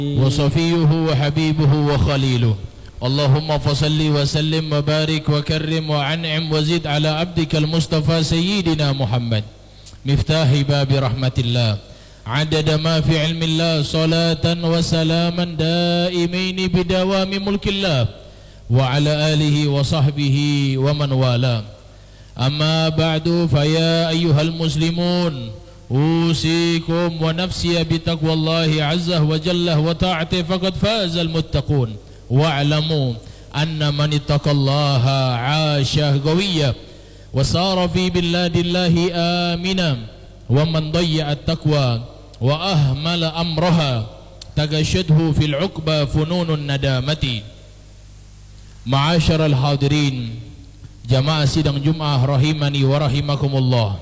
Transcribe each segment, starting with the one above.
وصفيه وحبيبه وخليله اللهم فصل وسلم وبارك وكرم وعنعم وزد على عبدك المصطفى سيدنا محمد مفتاح باب رحمة الله عدد ما في علم الله صلاة وسلاما دائمين بدوام ملك الله وعلى آله وصحبه ومن والاه أما بعد فيا أيها المسلمون أوصيكم ونفسي بتقوى الله عز وجل وطاعته فقد فاز المتقون واعلموا أن من اتقى الله عاش قويا وصار في بلاد الله آمنا ومن ضيع التقوى وأهمل أمرها تغشته في العقبى فنون الندامة. معاشر الحاضرين jamaah sidang Jum'ah rahimani wa rahimakumullah.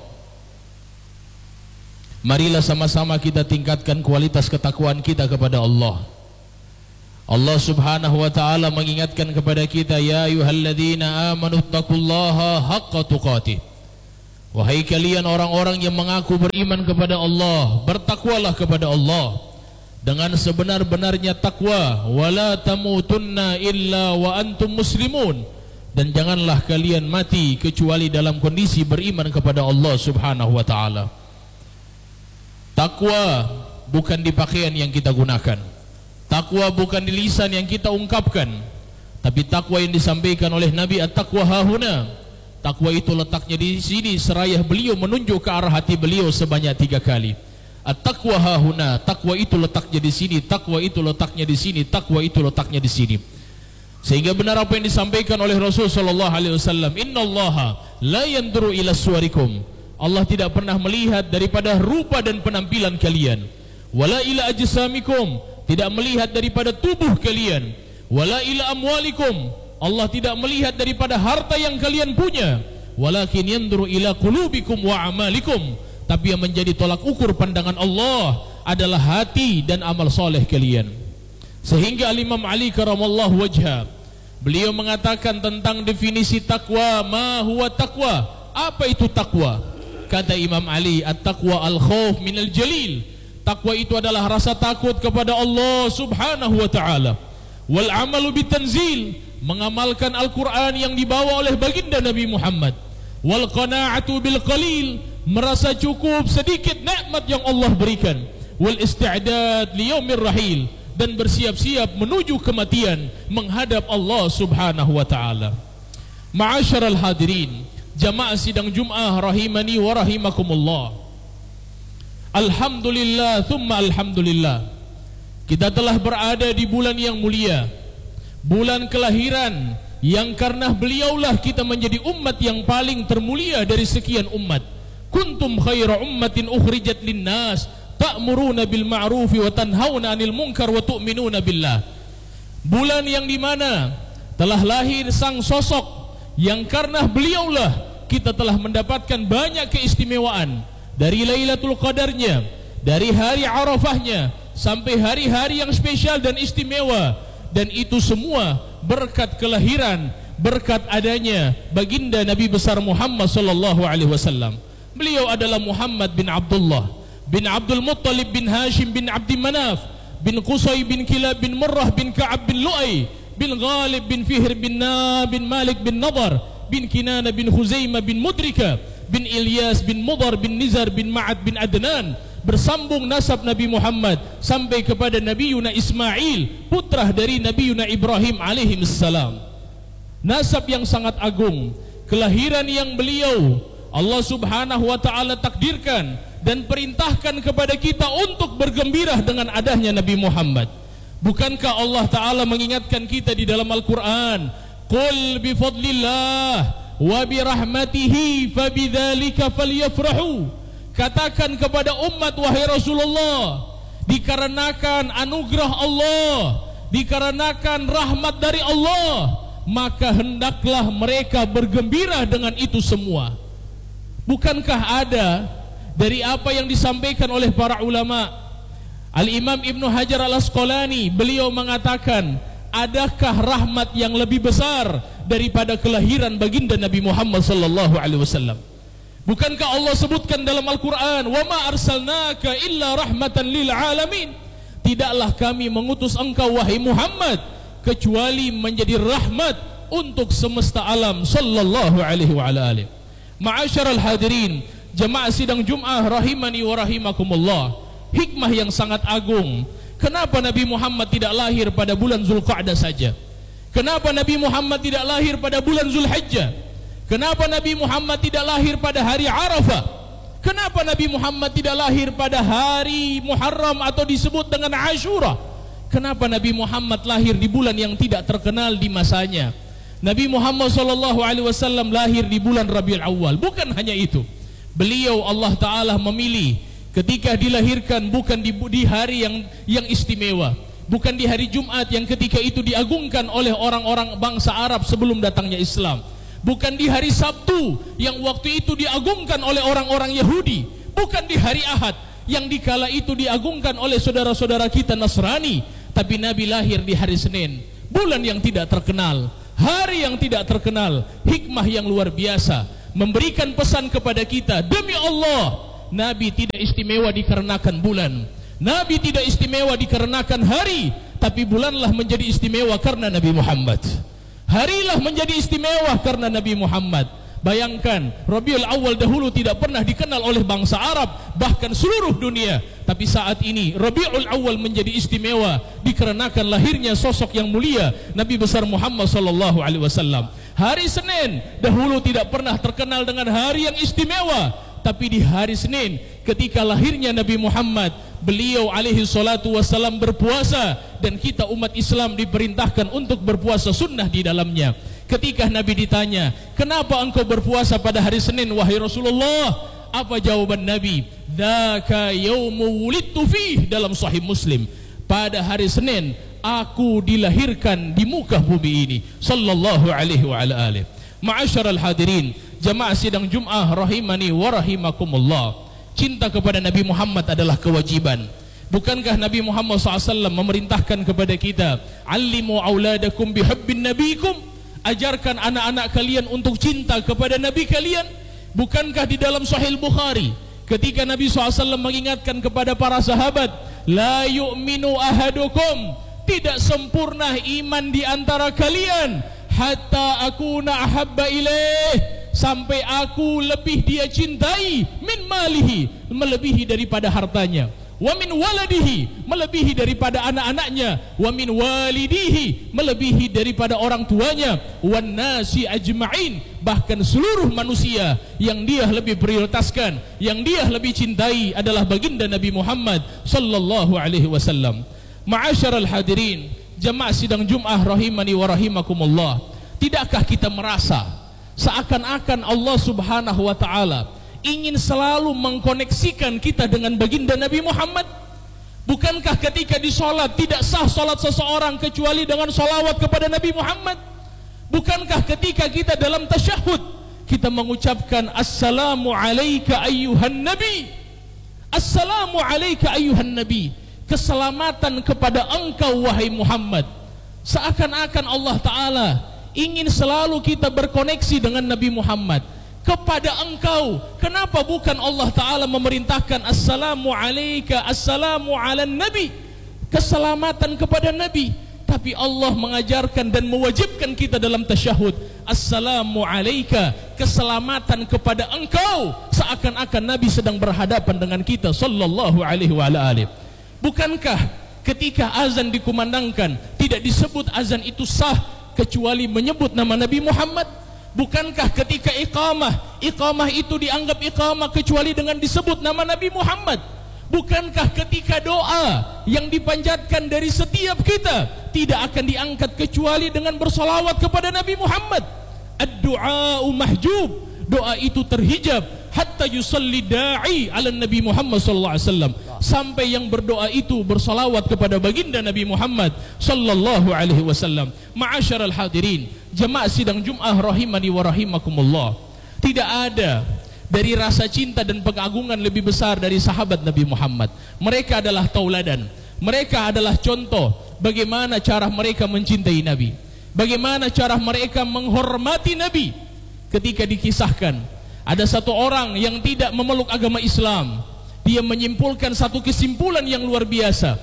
Marilah sama-sama kita tingkatkan kualitas ketakwaan kita kepada Allah. Allah subhanahu wa ta'ala mengingatkan kepada kita, ya ayyuhalladzina amanu taqullaha haqqa tuqatih. Wahai kalian orang-orang yang mengaku beriman kepada Allah, bertakwalah kepada Allah dengan sebenar-benarnya takwa. Wala tamutunna illa wa antum muslimun. Dan janganlah kalian mati kecuali dalam kondisi beriman kepada Allah subhanahu wa ta'ala. Takwa bukan di pakaian yang kita gunakan, takwa bukan di lisan yang kita ungkapkan, tapi takwa yang disampaikan oleh Nabi, at-taqwa hahuna. Takwa itu letaknya di sini, seraya beliau menunjuk ke arah hati beliau sebanyak 3 kali. At-taqwa hahuna, takwa itu letaknya di sini, takwa itu letaknya di sini, takwa itu letaknya di sini. Sehingga benar apa yang disampaikan oleh Rasul sallallahu alaihi wasallam, innallaha la yanzuru ila suwarikum. Allah tidak pernah melihat daripada rupa dan penampilan kalian. Wala ila ajsamikum, tidak melihat daripada tubuh kalian. Wala ila amwalikum, Allah tidak melihat daripada harta yang kalian punya. Walakin yanzuru ila qulubikum wa amalikum, tapi yang menjadi tolak ukur pandangan Allah adalah hati dan amal soleh kalian. Sehingga Imam Ali karamallahu wajha, beliau mengatakan tentang definisi takwa, ma huwa takwa, apa itu takwa? Kata Imam Ali, at-taqwa al-khauf minal jalil. Takwa itu adalah rasa takut kepada Allah subhanahu wa ta'ala. Wal amalu bitanzil, mengamalkan Al-Quran yang dibawa oleh baginda Nabi Muhammad. Wal qana'atu bil qalil, merasa cukup sedikit nikmat yang Allah berikan. Wal isti'dad li yaumir rahil, dan bersiap-siap menuju kematian menghadap Allah subhanahu wa ta'ala. Ma'asyaral hadirin, jamaah sidang Jum'ah rahimani wa rahimakumullah. Alhamdulillah thumma alhamdulillah, kita telah berada di bulan yang mulia, bulan kelahiran yang karena beliaulah kita menjadi umat yang paling termulia dari sekian umat. Kuntum khaira ummatin ukhrijat linnas ta'muruna bil ma'rufi wa tanhauna 'anil munkar wa tu'minuna billah. Bulan yang dimana telah lahir sang sosok yang karena beliaulah kita telah mendapatkan banyak keistimewaan, dari Lailatul Qadarnya, dari hari Arafahnya, sampai hari-hari yang spesial dan istimewa. Dan itu semua berkat kelahiran, berkat adanya baginda Nabi besar Muhammad sallallahu alaihi wasallam. Beliau adalah Muhammad bin Abdullah bin Abdul Muttalib bin Hashim bin Abdi Manaf bin Qusay bin Kilab bin Murrah bin Ka'ab bin Lu'ay bin Ghalib bin Fihr bin bin Malik bin Nadar bin Kinana bin Khuzaimah bin Mudrika bin Ilyas bin Mudar bin Nizar bin Ma'ad bin Adnan, bersambung nasab Nabi Muhammad sampai kepada Nabi Yuna Ismail, putra dari Nabi Yuna Ibrahim alaihi salam. Nasab yang sangat agung, kelahiran yang beliau Allah subhanahu wa ta'ala takdirkan dan perintahkan kepada kita untuk bergembira dengan adanya Nabi Muhammad. Bukankah Allah Ta'ala mengingatkan kita di dalam Al-Quran, Qul bifadlillah wa birahmatihi fabidzalika falyafrahu. Katakan kepada umat, wahai Rasulullah, dikarenakan anugerah Allah, dikarenakan rahmat dari Allah, maka hendaklah mereka bergembira dengan itu semua. Bukankah ada dari apa yang disampaikan oleh para ulama? Al-Imam Ibnu Hajar Al-Asqalani, beliau mengatakan, adakah rahmat yang lebih besar daripada kelahiran baginda Nabi Muhammad sallallahu alaihi wasallam? Bukankah Allah sebutkan dalam Al-Quran, wa ma arsalnaka illa rahmatan lil alamin? tidaklah kami mengutus engkau wahai Muhammad kecuali menjadi rahmat untuk semesta alam sallallahu alaihi wa ala alihi. Ma'asyiral hadirin, jemaah sidang Jumat rahimani wa rahimakumullah. Hikmah yang sangat agung. Kenapa Nabi Muhammad tidak lahir pada bulan Zulqa'dah saja? Kenapa Nabi Muhammad tidak lahir pada bulan Zulhijjah? Kenapa Nabi Muhammad tidak lahir pada hari Arafah? Kenapa Nabi Muhammad tidak lahir pada hari Muharram atau disebut dengan Ashura? Kenapa Nabi Muhammad lahir di bulan yang tidak terkenal di masanya? Nabi Muhammad SAW lahir di bulan Rabiul Awal. Bukan hanya itu, beliau Allah Ta'ala memilih ketika dilahirkan bukan di hari yang istimewa, bukan di hari Jumat yang ketika itu diagungkan oleh orang-orang bangsa Arab sebelum datangnya Islam, bukan di hari Sabtu yang waktu itu diagungkan oleh orang-orang Yahudi, bukan di hari Ahad yang dikala itu diagungkan oleh saudara-saudara kita Nasrani, tapi Nabi lahir di hari Senin, bulan yang tidak terkenal, hari yang tidak terkenal. Hikmah yang luar biasa memberikan pesan kepada kita, demi Allah, Nabi tidak istimewa dikarenakan bulan, Nabi tidak istimewa dikarenakan hari, tapi bulanlah menjadi istimewa karena Nabi Muhammad. Harilah menjadi istimewa karena Nabi Muhammad. Bayangkan, Rabiul Awal dahulu tidak pernah dikenal oleh bangsa Arab, bahkan seluruh dunia. Tapi saat ini Rabiul Awal menjadi istimewa dikarenakan lahirnya sosok yang mulia, Nabi besar Muhammad SAW. Hari Senin dahulu tidak pernah terkenal dengan hari yang istimewa, tapi di hari Senin ketika lahirnya Nabi Muhammad, beliau alaihi salatu wassalam berpuasa, dan kita umat Islam diperintahkan untuk berpuasa sunnah di dalamnya. Ketika Nabi ditanya, kenapa engkau berpuasa pada hari Senin wahai Rasulullah? Apa jawaban Nabi? Dzaka yaumu wulidtu fih, dalam Sahih Muslim. Pada hari Senin aku dilahirkan di muka bumi ini, sallallahu alaihi wa ala alihi. Ma'asyiral hadirin, jamaah sidang Jumat rahimani wa rahimakumullah. Cinta kepada Nabi Muhammad adalah kewajiban. Bukankah Nabi Muhammad SAW memerintahkan kepada kita, Allimu auladakum bihubbin nabikum, ajarkan anak-anak kalian untuk cinta kepada Nabi kalian. Bukankah di dalam Sahih Bukhari ketika Nabi SAW mengingatkan kepada para sahabat, la yu'minu ahadukum, tidak sempurna iman di antara kalian, hatta akuna ahabba ilaih, sampai aku lebih dia cintai, min malihi, melebihi daripada hartanya, wa min waladihi, melebihi daripada anak-anaknya, wa min walidihi, melebihi daripada orang tuanya, wan nasi ajma'in, bahkan seluruh manusia yang dia lebih prioritaskan, yang dia lebih cintai adalah baginda Nabi Muhammad sallallahu alaihi wasallam. Ma'asyiral hadirin, jamaah sidang Jumat rahimani wa rahimakumullah. Tidakkah kita merasa seakan-akan Allah Subhanahu wa taala ingin selalu mengkoneksikan kita dengan baginda Nabi Muhammad? Bukankah ketika di sholat tidak sah sholat seseorang kecuali dengan sholawat kepada Nabi Muhammad? Bukankah ketika kita dalam tasyahud kita mengucapkan assalamu alayka ayyuhan nabi, assalamu alayka ayyuhan nabi, keselamatan kepada engkau wahai Muhammad? Seakan-akan Allah Ta'ala ingin selalu kita berkoneksi dengan Nabi Muhammad, kepada engkau. Kenapa bukan Allah Ta'ala memerintahkan assalamu alayka, assalamu ala nabi, keselamatan kepada Nabi, tapi Allah mengajarkan dan mewajibkan kita dalam tasyahud assalamu alayka, keselamatan kepada engkau, seakan-akan Nabi sedang berhadapan dengan kita sallallahu alaihi wa alihi. Bukankah ketika azan dikumandangkan tidak disebut azan itu sah kecuali menyebut nama Nabi Muhammad? Bukankah ketika iqamah itu dianggap iqamah kecuali dengan disebut nama Nabi Muhammad? Bukankah ketika doa yang dipanjatkan dari setiap kita tidak akan diangkat kecuali dengan bersolawat kepada Nabi Muhammad? Ad-du'a'u mahjub, doa itu terhijab, hatta yusalli da'i ala Nabi Muhammad sallallahu alaihi wasallam, sampai yang berdoa itu bersolawat kepada baginda Nabi Muhammad sallallahu alaihi wasallam. Ma'asyiral hadirin, jemaah sidang Jumat rahimani wa rahimakumullah. Tidak ada dari rasa cinta dan pengagungan lebih besar dari sahabat Nabi Muhammad. Mereka adalah tauladan, mereka adalah contoh bagaimana cara mereka mencintai Nabi, bagaimana cara mereka menghormati Nabi. Ketika dikisahkan ada satu orang yang tidak memeluk agama Islam, dia menyimpulkan satu kesimpulan yang luar biasa.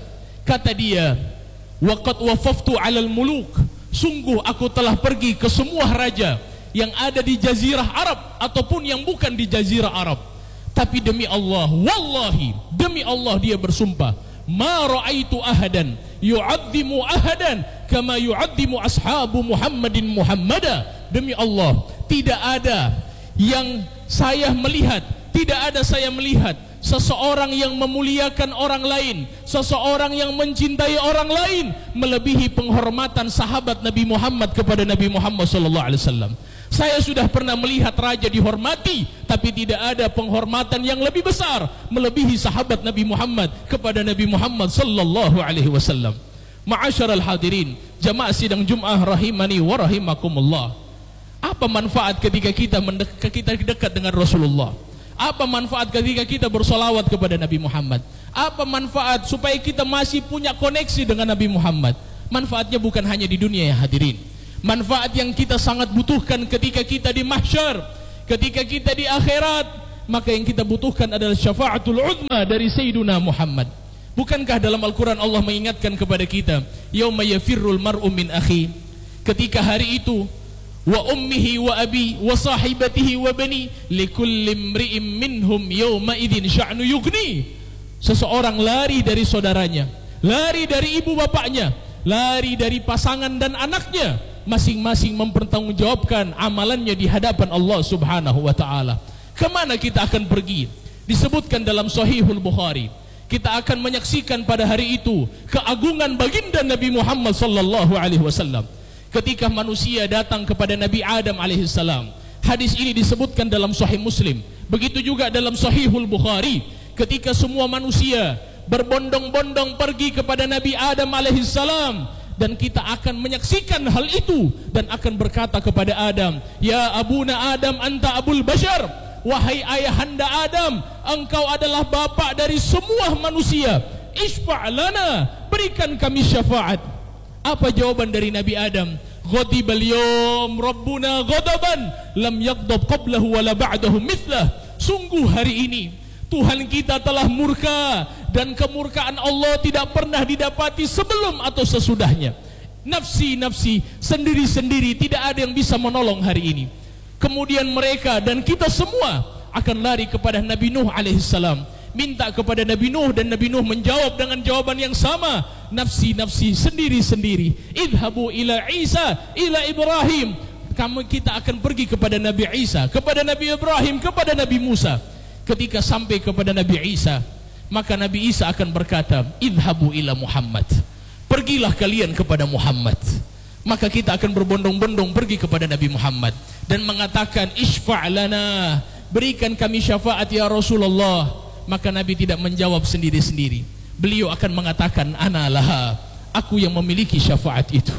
Kata dia, waqad wafaftu 'alal muluk, sungguh aku telah pergi ke semua raja yang ada di jazirah Arab ataupun yang bukan di jazirah Arab. Tapi demi Allah, wallahi, demi Allah dia bersumpah, ma ra'aitu ahadan yu'azzimu ahadan kama yu'azzimu ashabu Muhammadin Muhammada. Demi Allah, tidak ada yang saya melihat, tidak ada saya melihat seseorang yang memuliakan orang lain, seseorang yang mencintai orang lain melebihi penghormatan sahabat Nabi Muhammad kepada Nabi Muhammad sallallahu alaihi wasallam. Saya sudah pernah melihat raja dihormati, tapi tidak ada penghormatan yang lebih besar melebihi sahabat Nabi Muhammad kepada Nabi Muhammad sallallahu alaihi wasallam. Ma'asyiral hadirin, jamaah sidang Jumat rahimani wa rahimakumullah. Apa manfaat ketika kita dekat dengan Rasulullah? Apa manfaat ketika kita bersolawat kepada Nabi Muhammad? Apa manfaat supaya kita masih punya koneksi dengan Nabi Muhammad? Manfaatnya bukan hanya di dunia ya hadirin. Manfaat yang kita sangat butuhkan ketika kita di mahsyar, ketika kita di akhirat, maka yang kita butuhkan adalah syafaatul uzma dari Sayyiduna Muhammad. Bukankah dalam Al-Quran Allah mengingatkan kepada kita, yauma yafirrul mar'u min akhi, ketika hari itu, wa ummihi wa abi wa sahibatihi wa bani likulli imri'in minhum yawma idzin sya'nu yughni. Seseorang lari dari saudaranya, lari dari ibu bapaknya, lari dari pasangan dan anaknya, masing-masing mempertanggungjawabkan amalannya di hadapan Allah Subhanahu wa taala. Kemana kita akan pergi? Disebutkan dalam Sahihul Bukhari, kita akan menyaksikan pada hari itu keagungan baginda Nabi Muhammad sallallahu alaihi wasallam. Ketika manusia datang kepada Nabi Adam alaihissalam, hadis ini disebutkan dalam Sahih Muslim. Begitu juga dalam Sahihul Bukhari, ketika semua manusia berbondong-bondong pergi kepada Nabi Adam alaihissalam, dan kita akan menyaksikan hal itu dan akan berkata kepada Adam, ya abuna Adam anta abul bashar, wahai ayahanda Adam, engkau adalah bapak dari semua manusia, isfa' lana, berikan kami syafaat. Apa jawaban dari Nabi Adam? Ghadibal yawm rabbuna ghadaban lam yaghdab qablahu wala ba'dahu mithlah. Sungguh hari ini Tuhan kita telah murka, dan kemurkaan Allah tidak pernah didapati sebelum atau sesudahnya. Nafsi-nafsi, sendiri-sendiri, tidak ada yang bisa menolong hari ini. Kemudian mereka dan kita semua akan lari kepada Nabi Nuh alaihissalam, minta kepada Nabi Nuh, dan Nabi Nuh menjawab dengan jawaban yang sama, nafsi-nafsi, sendiri-sendiri. Idhabu ila Isa, ila Ibrahim. Kita akan pergi kepada Nabi Isa, kepada Nabi Ibrahim, kepada Nabi Musa. Ketika sampai kepada Nabi Isa, maka Nabi Isa akan berkata, idhabu ila Muhammad, pergilah kalian kepada Muhammad. Maka kita akan berbondong-bondong pergi kepada Nabi Muhammad dan mengatakan, isfa' lana, berikan kami syafaat ya Rasulullah. Maka Nabi tidak menjawab sendiri-sendiri. Beliau akan mengatakan, ana laha, aku yang memiliki syafaat itu.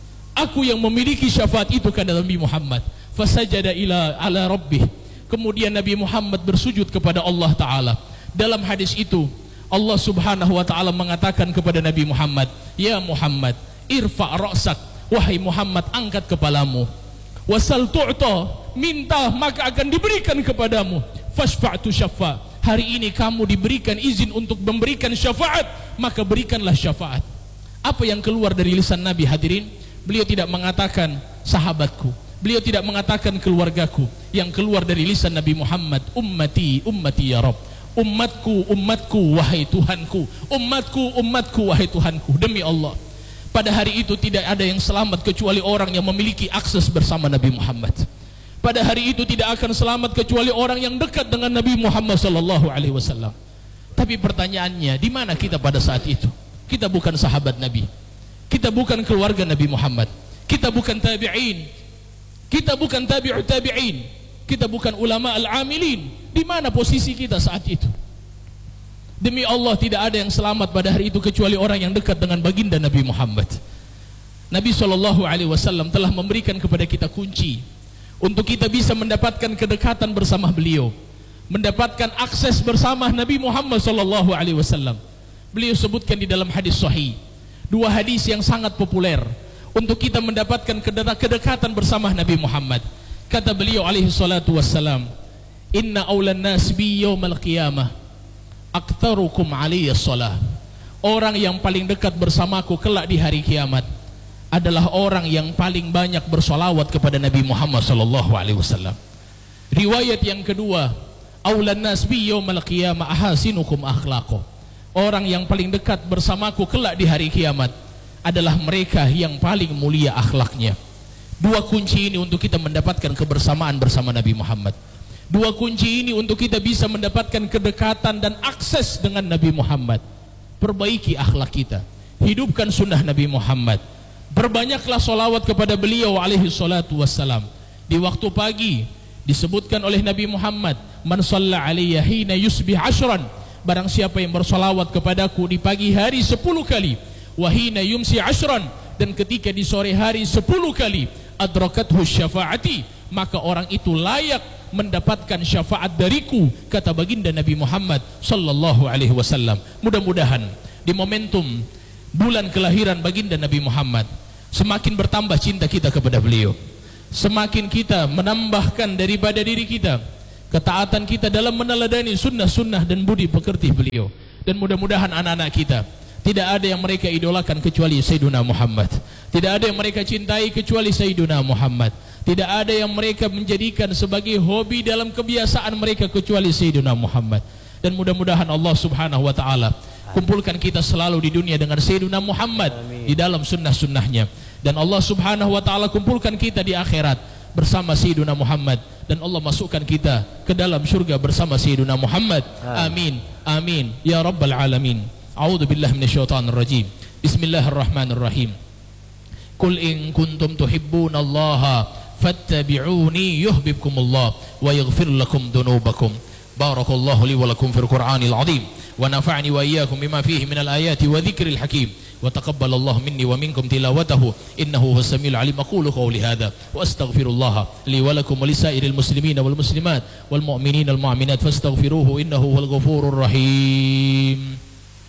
Aku yang memiliki syafaat itu, kata Nabi Muhammad. Fasajada ala rabbih. Kemudian Nabi Muhammad bersujud kepada Allah Ta'ala. Dalam hadis itu Allah Subhanahu wa Ta'ala mengatakan kepada Nabi Muhammad, ya Muhammad, irfa' ra'sak, wahai Muhammad, angkat kepalamu. Wasal tu'ta, minta maka akan diberikan kepadamu. Fashfa'tu syafa', hari ini kamu diberikan izin untuk memberikan syafaat, maka berikanlah syafaat. Apa yang keluar dari lisan Nabi hadirin? Beliau tidak mengatakan sahabatku, beliau tidak mengatakan keluargaku. Yang keluar dari lisan Nabi Muhammad, ummati, ummati ya Rabb, umatku, umatku, wahai Tuhanku, umatku, umatku, wahai Tuhanku. Demi Allah, pada hari itu tidak ada yang selamat kecuali orang yang memiliki akses bersama Nabi Muhammad. Pada hari itu tidak akan selamat kecuali orang yang dekat dengan Nabi Muhammad sallallahu alaihi wasallam. Tapi pertanyaannya, di mana kita pada saat itu? Kita bukan sahabat Nabi, kita bukan keluarga Nabi Muhammad, kita bukan tabi'in, kita bukan tabi'ut tabi'in, kita bukan ulama al-amilin. Di mana posisi kita saat itu? Demi Allah, tidak ada yang selamat pada hari itu kecuali orang yang dekat dengan baginda Nabi Muhammad. Nabi SAW telah memberikan kepada kita kunci untuk kita bisa mendapatkan kedekatan bersama beliau, mendapatkan akses bersama Nabi Muhammad SAW. Beliau sebutkan di dalam hadis sahih, dua hadis yang sangat populer untuk kita mendapatkan kedekatan bersama Nabi Muhammad. Kata beliau alaihi salatu wassalam, inna awlan nas bi yawmal qiyamah aktharukum alaiya salah orang yang paling dekat bersamaku kelak di hari kiamat adalah orang yang paling banyak bersolawat kepada Nabi Muhammad sallallahu alaihi wasallam. Riwayat yang kedua, aulan nas bi yaumil qiyamah ahasinukum akhlaqo. Orang yang paling dekat bersamaku kelak di hari kiamat adalah mereka yang paling mulia akhlaknya. Dua kunci ini untuk kita mendapatkan kebersamaan bersama Nabi Muhammad. Dua kunci ini untuk kita bisa mendapatkan kedekatan dan akses dengan Nabi Muhammad. Perbaiki akhlak kita, hidupkan sunnah Nabi Muhammad, berbanyaklah solawat kepada beliau alaihi salatu wassalam. Di waktu pagi disebutkan oleh Nabi Muhammad, man shalla alayya hina yusbih ashran, barang siapa yang bersolawat kepadaku di pagi hari 10 kali, wahina yumsi ashran, dan ketika di sore hari 10 kali, adrakathu syafaati, maka orang itu layak mendapatkan syafaat dariku, kata baginda Nabi Muhammad sallallahu alaihi wasallam. Mudah-mudahan di momentum bulan kelahiran baginda Nabi Muhammad semakin bertambah cinta kita kepada beliau, semakin kita menambahkan daripada diri kita ketaatan kita dalam meneladani sunnah-sunnah dan budi pekerti beliau. Dan mudah-mudahan anak-anak kita tidak ada yang mereka idolakan kecuali Sayyiduna Muhammad, tidak ada yang mereka cintai kecuali Sayyiduna Muhammad, tidak ada yang mereka menjadikan sebagai hobi dalam kebiasaan mereka kecuali Sayyiduna Muhammad. Dan mudah-mudahan Allah subhanahu wa ta'ala kumpulkan kita selalu di dunia dengan Sayyiduna Muhammad. Amin. Di dalam sunnah-sunnahnya, dan Allah subhanahu wa ta'ala kumpulkan kita di akhirat bersama Sayyiduna Muhammad, dan Allah masukkan kita ke dalam syurga bersama Sayyiduna Muhammad. Amin, amin ya rabbal alamin. A'udzu billahi minasyaitonir rajim. Bismillahirrahmanirrahim. Qul in kuntum tuhibbunallaha fattabi'uni yuhibbukumullah wa yaghfir lakum dhunubakum. Barakallahu li wa lakum fil Qur'anil 'azim wa nafa'ani wa iyyakum bima fihi minal ayati wa dzikril hakim wa taqabbalallahu minni wa minkum tilawatahu innahu huwas samiul 'alim. Aqulu qawli hadza wa astaghfirullah li wa lakum wa lisairil muslimina wal muslimat wal mu'minina wal mu'minat fastaghfiruhu innahu huwal ghafurur rahim.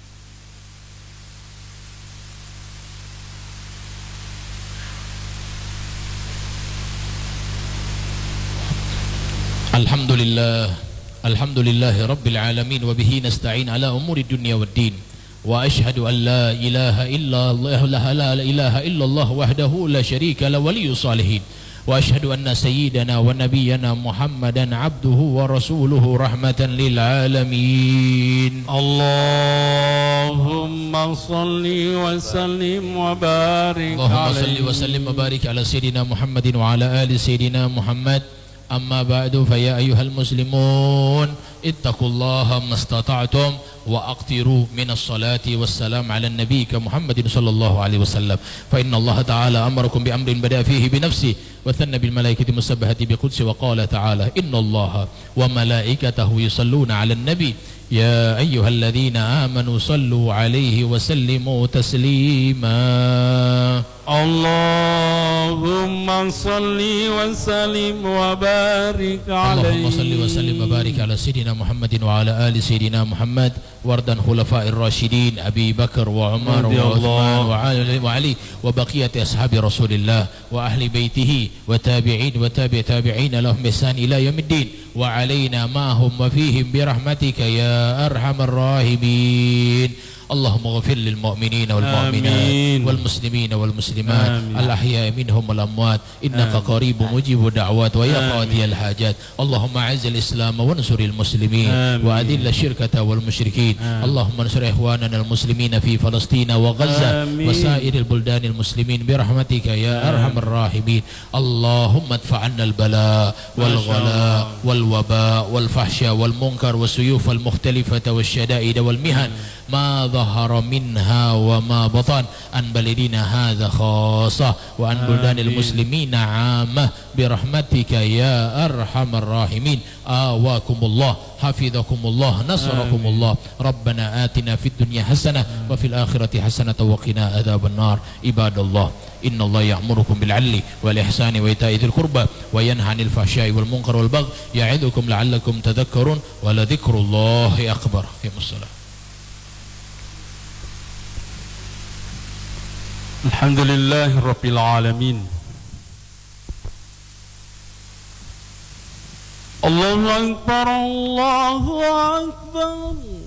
Alhamdulillah Rabbil Alamin, wa bihi nasta'in ala umuri dunya wad din, wa ashhadu an la ilaha illallah wahdahu la syarika la waliyus salihin, wa ashhadu anna sayyidana wa nabiyyana Muhammadan abduhu wa rasuluhu rahmatan lil alamin. Allahumma salli wa sallim wa barik ala sayyidina Muhammadin wa ala ali sayyidina Muhammad. Amma ba'du, fa ya ayyuhal muslimun ittaqullaha mastata'tum wa aqtiru minas salati wassalam ala nabiyyika Muhammadin sallallahu alaihi wasallam. Fa inna Allah ta'ala amarakum bi amrin bada fihi bi nafsi wa thanna bil malaikati musabbahati bi qudsi wa qala ta'ala inna Allaha wa malaikatahu yusalluna 'alan nabi ya ayyuhalladzina amanu sallu 'alaihi wa sallimu taslima. Allahumma salli wa sallim wa barik alaihi. Allahumma salli wa sallim wa barik ala sayyidina Muhammadin wa ala ali sayyidina Muhammad wardan khulafa'ir rasyidin Abi Bakar wa Umar wa Uthman wa Ali wa baqiyati ashabi Rasulillah wa ahli baitihi wa tabi'in wa tabi'in lahum ihsan ila yaumiddin wa alaina ma'hum wa fihim bi rahmatika ya arhamar rahimin. Allahumma ghafir lil mu'minina wal mu'minat wal muslimina wal muslimat al ahya'i minhum wal amwat innaka qaribun mujibud da'wat wa ya qadiyal hajat. Allahumma a'izzil islam wa ansuril muslimin wa adhill syirkata wal musyrikin. Allahumma ansur ikhwanana al muslimina fi Palestina wa Gaza wa sa'iril buldanil muslimin bi rahmatika ya arhamar rahimin. Allahumma adfa'anna al bala wal ghala wal waba wal fahsya wal munkar was suyuf al mukhtalifata was syada'id wal mihan ma ظهر منها وما بطن عن بلدنا هذا خاصة وعن بلدان المسلمين عامة برحمتك يا أرحم الراحمين. آواكم الله حفظكم الله نصركم الله. ربنا آتنا في الدنيا حسنة وفي الآخرة حسنة وقنا عذاب النار. عباد الله إن الله يأمركم بالعدل والإحسان وإيتاء ذي القربى وينهى عن الفحشاء والمنكر والبغي يعظكم لعلكم تذكرون ولذكر الله أكبر. في الصلاة. Alhamdulillahi Rabbil Alamin. Allahu Akbar, Allahu Akbar.